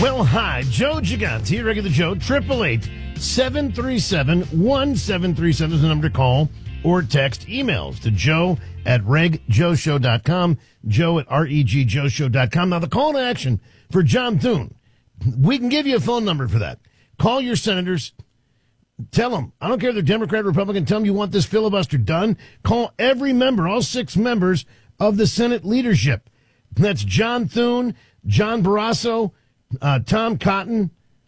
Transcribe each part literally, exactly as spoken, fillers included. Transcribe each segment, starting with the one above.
Well, hi, Joe Gigante, regular Joe, eight eight eight, seven three seven, one seven three seven is the number to call or text. Emails to joe at reg joe show dot com, joe at reg joe show dot com. Now, the call to action for John Thune, we can give you a phone number for that. Call your senators. Tell them, I don't care if they're Democrat or Republican, tell them you want this filibuster done. Call every member, all six members of the Senate leadership. That's John Thune, John Barrasso, uh, Tom Cotton,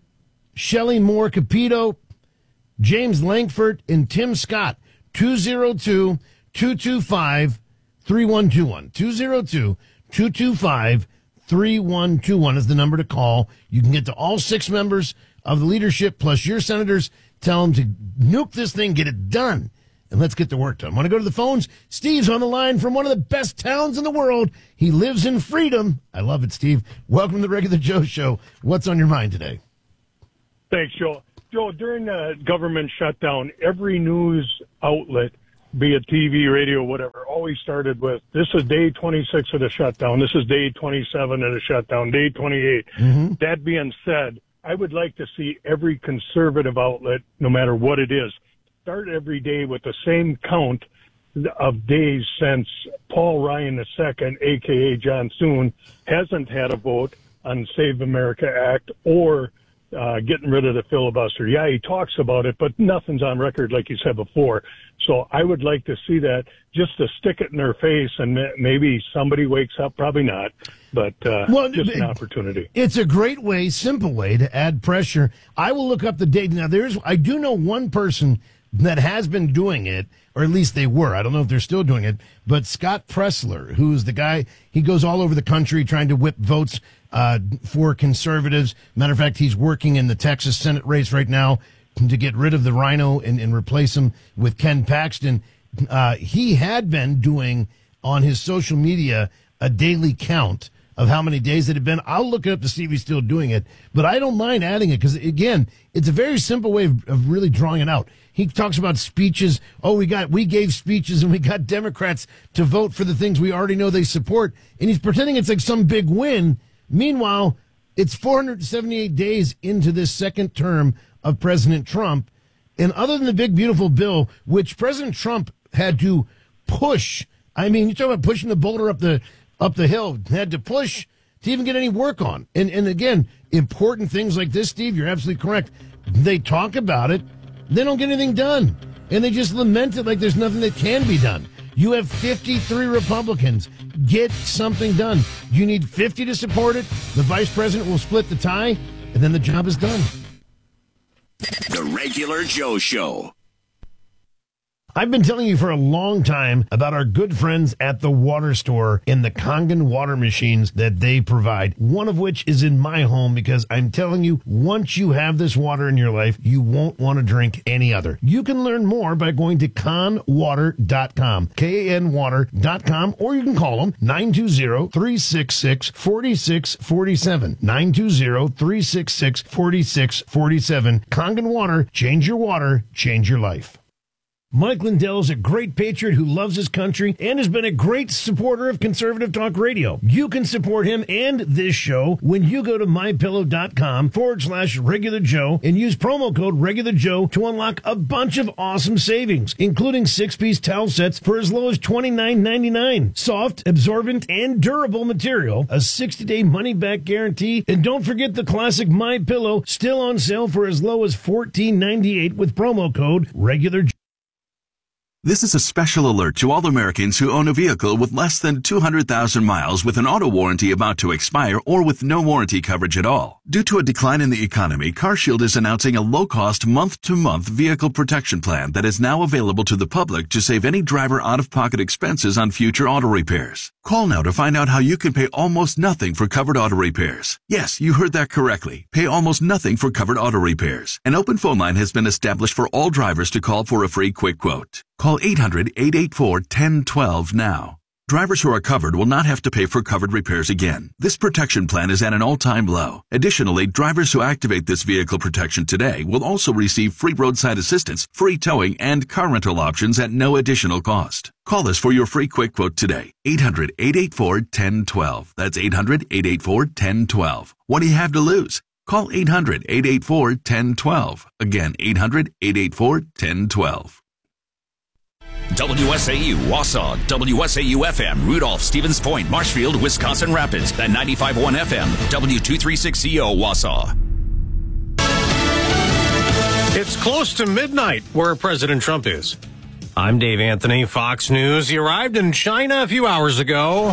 Shelley Moore Capito, James Lankford, and Tim Scott. two oh two, two two five, three one two one. two oh two, two two five, three one two one is the number to call. You can get to all six members of the leadership plus your senators. Tell them to nuke this thing, get it done, and let's get the work done. Want to go to the phones? Steve's on the line from one of the best towns in the world. He lives in freedom. I love it, Steve. Welcome to the Regular Joe Show. What's on your mind today? Thanks, Joe. Joe, during the government shutdown, every news outlet, be it T V, radio, whatever, always started with, this is day twenty-six of the shutdown. This is day twenty-seven of the shutdown, day twenty-eight. Mm-hmm. That being said, I would like to see every conservative outlet, no matter what it is, start every day with the same count of days since Paul Ryan the Second, a k a. John Thune, hasn't had a vote on Save America Act or uh, getting rid of the filibuster. Yeah, he talks about it, but nothing's on record like you said before. So I would like to see that just to stick it in their face, and maybe somebody wakes up, probably not, but uh, well, just an opportunity. It's a great way, simple way to add pressure. I will look up the date. Now, there's I do know one person that has been doing it, or at least they were. I don't know if they're still doing it, but Scott Pressler, who's the guy, he goes all over the country trying to whip votes uh, for conservatives. Matter of fact, he's working in the Texas Senate race right now to get rid of the Rhino and, and replace him with Ken Paxton. Uh, he had been doing on his social media a daily count of how many days it had been. I'll look it up to see if he's still doing it, but I don't mind adding it because, again, it's a very simple way of, of really drawing it out. He talks about speeches. Oh, we got, we gave speeches and we got Democrats to vote for the things we already know they support. And he's pretending it's like some big win. Meanwhile, it's four hundred seventy-eight days into this second term of President Trump. And other than the big, beautiful bill, which President Trump had to push, I mean, you're talking about pushing the boulder up the, up the hill, had to push to even get any work on. And, and again, important things like this, Steve, you're absolutely correct. They talk about it. They don't get anything done. And they just lament it like there's nothing that can be done. You have fifty-three Republicans. Get something done. You need fifty to support it. The vice president will split the tie, and then the job is done. The Regular Joe Show. I've been telling you for a long time about our good friends at the water store and the Kangen water machines that they provide, one of which is in my home because I'm telling you, once you have this water in your life, you won't want to drink any other. You can learn more by going to kan water dot com, K A N water dot com, or you can call them nine two zero, three six six, four six four seven, nine two zero, three six six, four six four seven. Kangen Water, change your water, change your life. Mike Lindell is a great patriot who loves his country and has been a great supporter of Conservative Talk Radio. You can support him and this show when you go to mypillow.com forward slash regular Joe and use promo code regular Joe to unlock a bunch of awesome savings, including six-piece towel sets for as low as twenty-nine ninety-nine. Soft, absorbent, and durable material, a sixty-day money-back guarantee, and don't forget the classic My Pillow, still on sale for as low as fourteen ninety-eight with promo code regular Joe. This is a special alert to all Americans who own a vehicle with less than two hundred thousand miles with an auto warranty about to expire or with no warranty coverage at all. Due to a decline in the economy, CarShield is announcing a low-cost month-to-month vehicle protection plan that is now available to the public to save any driver out-of-pocket expenses on future auto repairs. Call now to find out how you can pay almost nothing for covered auto repairs. Yes, you heard that correctly. Pay almost nothing for covered auto repairs. An open phone line has been established for all drivers to call for a free quick quote. Call eight hundred, eight eight four, one zero one two now. Drivers who are covered will not have to pay for covered repairs again. This protection plan is at an all-time low. Additionally, drivers who activate this vehicle protection today will also receive free roadside assistance, free towing, and car rental options at no additional cost. Call us for your free quick quote today. eight hundred, eight eight four, one zero one two. That's eight hundred, eight eight four, one zero one two. What do you have to lose? Call eight hundred, eight eight four, one zero one two. Again, eight hundred, eight eight four, one zero one two. W S A U, Wausau, W S A U F M, Rudolph, Stevens Point, Marshfield, Wisconsin Rapids, and ninety-five point one F M, W two thirty-six C O, Wausau. It's close to midnight where President Trump is. I'm Dave Anthony, Fox News. He arrived in China a few hours ago.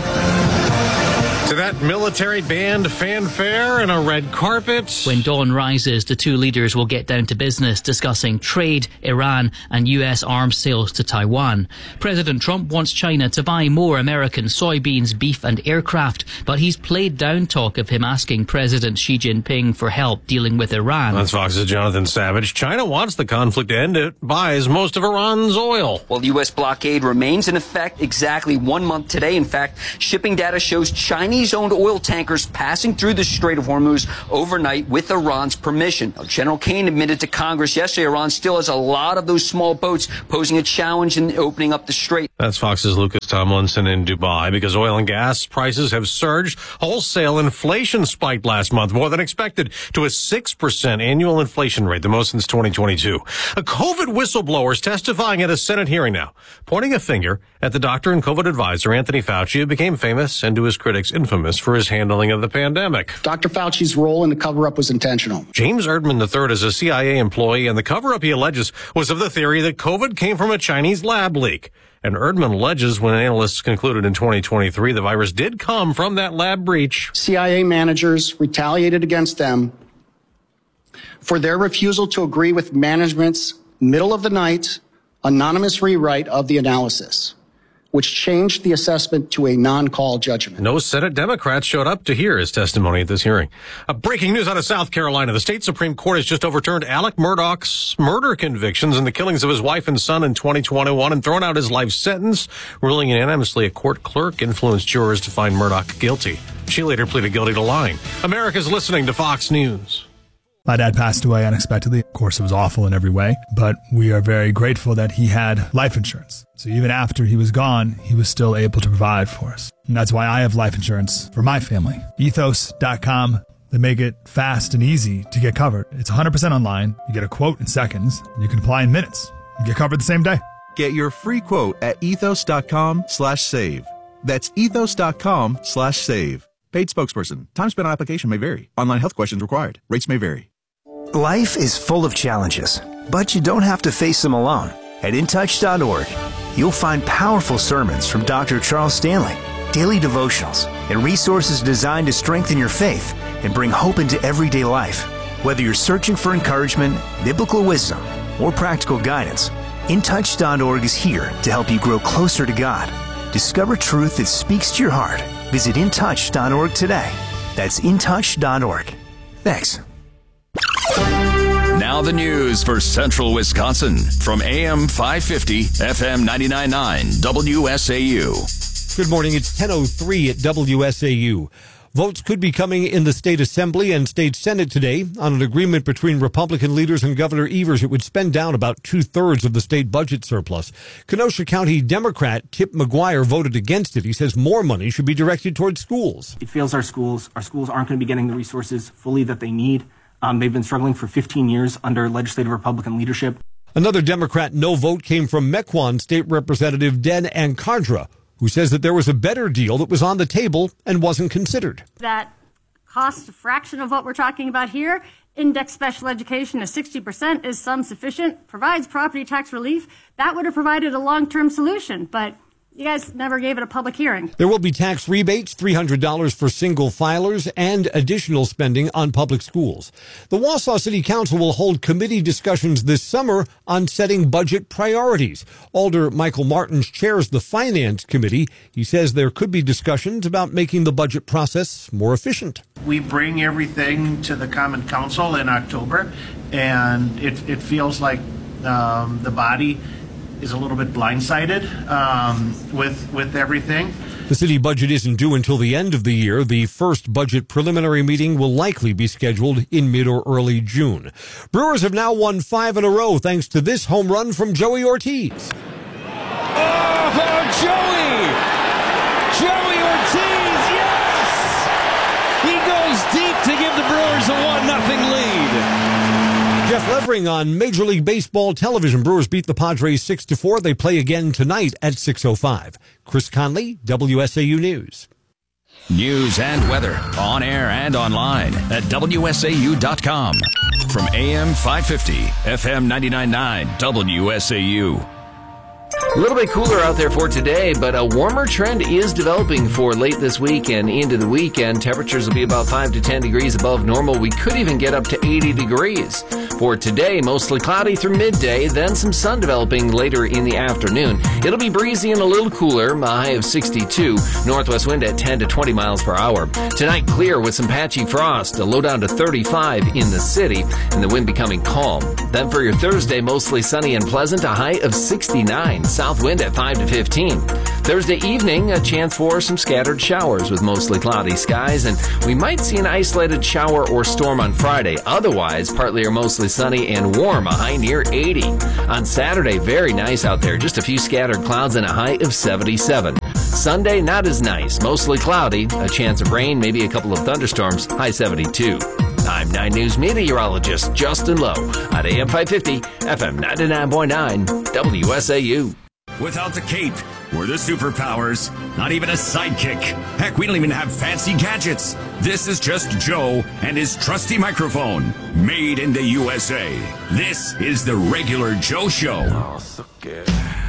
To that military band fanfare and a red carpet. When dawn rises, the two leaders will get down to business discussing trade, Iran, and U S arms sales to Taiwan. President Trump wants China to buy more American soybeans, beef, and aircraft, but he's played down talk of him asking President Xi Jinping for help dealing with Iran. That's Fox's Jonathan Savage. China wants the conflict to end. It buys most of Iran's oil. Well, the U S blockade remains in effect exactly one month today. In fact, shipping data shows Chinese owned oil tankers passing through the Strait of Hormuz overnight with Iran's permission. Now, General Kane admitted to Congress yesterday Iran still has a lot of those small boats, posing a challenge in opening up the strait. That's Fox's Lucas Tomlinson in Dubai. Because oil and gas prices have surged, wholesale inflation spiked last month more than expected to a six percent annual inflation rate, the most since twenty twenty-two. A COVID whistleblower is testifying at a Senate hearing now, pointing a finger at the doctor and COVID advisor Anthony Fauci, who became famous and to his critics infamous for his handling of the pandemic. Doctor Fauci's role in the cover-up was intentional. James Erdman the third is a C I A employee, and the cover-up, he alleges, was of the theory that COVID came from a Chinese lab leak. And Erdman alleges when analysts concluded in twenty twenty-three the virus did come from that lab breach. C I A managers retaliated against them for their refusal to agree with management's middle-of-the-night anonymous rewrite of the analysis, which changed the assessment to a non-call judgment. No Senate Democrats showed up to hear his testimony at this hearing. Uh, breaking news out of South Carolina. The state Supreme Court has just overturned Alec Murdaugh's murder convictions and the killings of his wife and son in twenty twenty-one and thrown out his life sentence, ruling unanimously a court clerk influenced jurors to find Murdaugh guilty. She later pleaded guilty to lying. America's listening to Fox News. My dad passed away unexpectedly. Of course, it was awful in every way, but we are very grateful that he had life insurance. So even after he was gone, he was still able to provide for us. And that's why I have life insurance for my family. ethos dot com. They make it fast and easy to get covered. It's one hundred percent online. You get a quote in seconds. You can apply in minutes. You get covered the same day. Get your free quote at ethos dot com slash save. That's ethos dot com slash save. Paid spokesperson. Time spent on application may vary. Online health questions required. Rates may vary. Life is full of challenges, but you don't have to face them alone. At in touch dot org, you'll find powerful sermons from Doctor Charles Stanley, daily devotionals, and resources designed to strengthen your faith and bring hope into everyday life. Whether you're searching for encouragement, biblical wisdom, or practical guidance, in touch dot org is here to help you grow closer to God. Discover truth that speaks to your heart. Visit in touch dot org today. That's in touch dot org. Thanks. Now the news for Central Wisconsin from A M five fifty, F M ninety-nine point nine, W S A U. Good morning. It's ten oh three at W S A U. Votes could be coming in the state assembly and state senate today on an agreement between Republican leaders and Governor Evers. It would spend down about two-thirds of the state budget surplus. Kenosha County Democrat Tip McGuire voted against it. He says more money should be directed towards schools. It fails our schools. Our schools aren't going to be getting the resources fully that they need. Um, they've been struggling for fifteen years under legislative Republican leadership. Another Democrat no vote came from Mequon State Representative Den Ancandra, who says that there was a better deal that was on the table and wasn't considered. That costs a fraction of what we're talking about here. Index special education to sixty percent is some sufficient, provides property tax relief. That would have provided a long-term solution, but you guys never gave it a public hearing. There will be tax rebates, three hundred dollars for single filers, and additional spending on public schools. The Wausau City Council will hold committee discussions this summer on setting budget priorities. Alder Michael Martins chairs the Finance Committee. He says there could be discussions about making the budget process more efficient. We bring everything to the Common Council in October, and it, it feels like um, the body is a little bit blindsided um, with with everything. The city budget isn't due until the end of the year. The first budget preliminary meeting will likely be scheduled in mid or early June. Brewers have now won five in a row thanks to this home run from Joey Ortiz. Oh, Joey! Joey Ortiz, yes! He goes deep to give the Brewers a one nothing lead. Jeff Levering on Major League Baseball television. Brewers beat the Padres six to four. They play again tonight at six oh five. Chris Conley, W S A U News. News and weather on air and online at W S A U dot com. From A M five fifty, F M ninety-nine point nine, W S A U. A little bit cooler out there for today, but a warmer trend is developing for late this week and into the weekend. Temperatures will be about five to ten degrees above normal. We could even get up to eighty degrees. For today, mostly cloudy through midday, then some sun developing later in the afternoon. It'll be breezy and a little cooler, a high of sixty-two. Northwest wind at ten to twenty miles per hour. Tonight, clear with some patchy frost, a low down to thirty-five in the city, and the wind becoming calm. Then for your Thursday, mostly sunny and pleasant, a high of sixty-nine. South wind at five to fifteen. Thursday evening, a chance for some scattered showers with mostly cloudy skies, and we might see an isolated shower or storm on Friday. Otherwise, partly or mostly sunny and warm, a high near eighty. On Saturday, very nice out there, just a few scattered clouds and a high of seventy-seven. Sunday, not as nice, mostly cloudy, a chance of rain, maybe a couple of thunderstorms, high seventy-two. I'm nine News meteorologist Justin Lowe at A M five fifty, F M ninety-nine point nine, W S A U. Without the cape or the superpowers, not even a sidekick. Heck, we don't even have fancy gadgets. This is just Joe and his trusty microphone, made in the U S A. This is the Regular Joe Show. Oh, so good.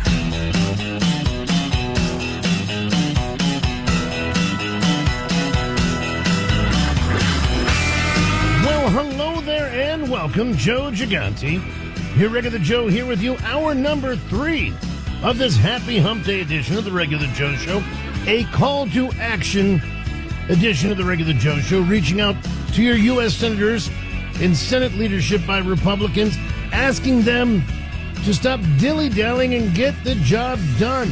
Well, hello there and welcome, Joe Gigante. Here, Regular Joe, here with you, hour number three of this Happy Hump Day edition of the Regular Joe Show, a call to action edition of the Regular Joe Show, reaching out to your U S senators in Senate leadership by Republicans, asking them to stop dilly-dallying and get the job done.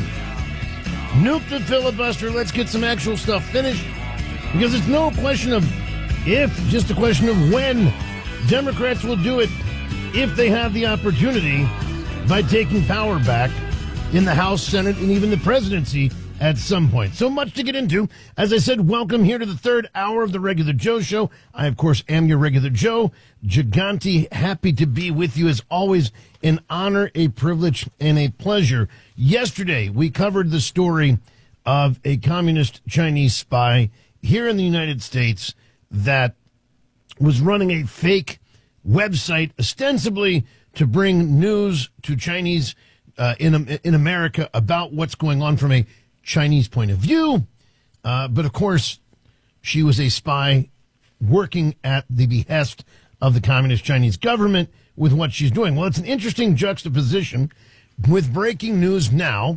Nuke the filibuster, let's get some actual stuff finished, because it's no question of if, just a question of when. Democrats will do it if they have the opportunity by taking power back in the House, Senate, and even the presidency at some point. So much to get into. As I said, welcome here to the third hour of the Regular Joe Show. I, of course, am your Regular Joe Gigante. Happy to be with you. As always, an honor, a privilege, and a pleasure. Yesterday, we covered the story of a communist Chinese spy here in the United States that was running a fake website ostensibly to bring news to Chinese Uh, in in America about what's going on from a Chinese point of view. Uh, but, of course, she was a spy working at the behest of the communist Chinese government with what she's doing. Well, it's an interesting juxtaposition with breaking news now.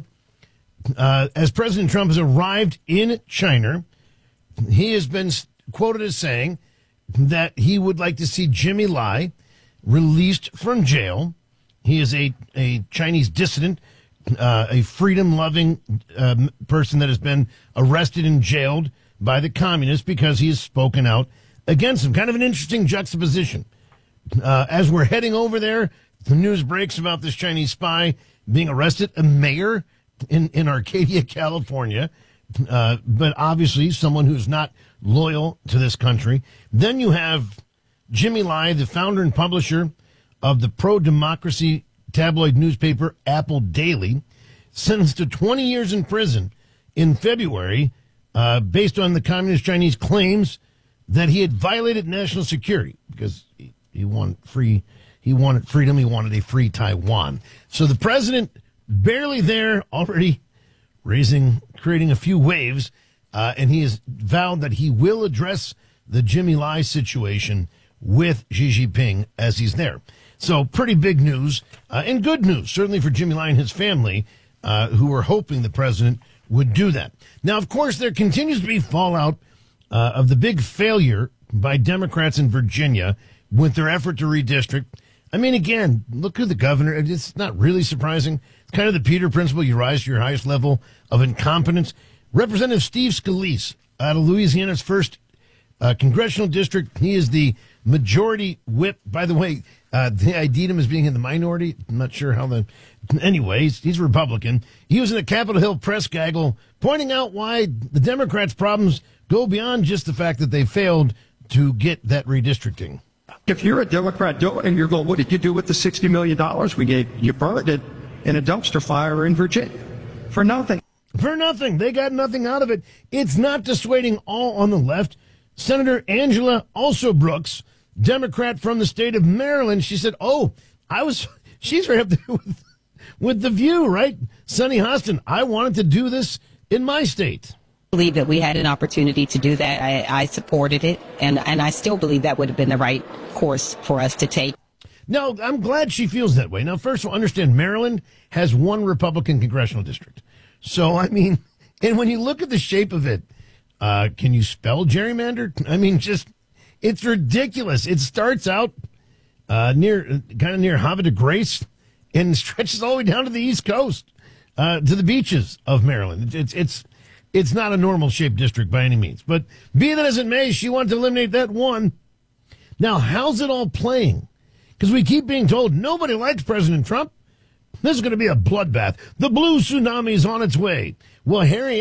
Uh, as President Trump has arrived in China, he has been quoted as saying that he would like to see Jimmy Lai released from jail. He is a, a Chinese dissident, uh, a freedom-loving uh, person that has been arrested and jailed by the communists because he has spoken out against them. Kind of an interesting juxtaposition. Uh, as we're heading over there, the news breaks about this Chinese spy being arrested, a mayor in, in Arcadia, California, uh, but obviously someone who's not loyal to this country. Then you have Jimmy Lai, the founder and publisher of the pro-democracy tabloid newspaper Apple Daily, sentenced to twenty years in prison in February uh, based on the communist Chinese claims that he had violated national security because he, he wanted free, he wanted freedom, he wanted a free Taiwan. So the president, barely there, already raising, creating a few waves, uh, and he has vowed that he will address the Jimmy Lai situation with Xi Jinping as he's there. So pretty big news, uh, and good news, certainly for Jimmy Lai and his family, uh, who were hoping the president would do that. Now, of course, there continues to be fallout uh, of the big failure by Democrats in Virginia with their effort to redistrict. I mean, again, look who the governor, it's not really surprising. It's kind of the Peter principle. You rise to your highest level of incompetence. Representative Steve Scalise out of Louisiana's first uh, congressional district. He is the majority whip. By the way, uh, they I D'd him as being in the minority. I'm not sure how the... Anyways, he's Republican. He was in a Capitol Hill press gaggle pointing out why the Democrats' problems go beyond just the fact that they failed to get that redistricting. If you're a Democrat and you're going, what did you do with the sixty million dollars we gave? You burned it in a dumpster fire in Virginia for nothing. For nothing. They got nothing out of it. It's not dissuading all on the left. Senator Angela Also Brooks, Democrat from the state of Maryland, she said, oh, I was, she's right up there with, with The View, right? Sonny Hostin, I wanted to do this in my state. I believe that we had an opportunity to do that. I, I supported it, and, and I still believe that would have been the right course for us to take. No, I'm glad she feels that way. Now, first of all, understand Maryland has one Republican congressional district. So, I mean, and when you look at the shape of it, uh, can you spell gerrymander? I mean, just, it's ridiculous. It starts out uh, near, kind of near Havre de Grace and stretches all the way down to the East Coast, uh, to the beaches of Maryland. It's, it's, it's not a normal shaped district by any means. But be that as it may, she wanted to eliminate that one. Now, how's it all playing? Because we keep being told nobody likes President Trump. This is going to be a bloodbath. The blue tsunami is on its way. Well, Harry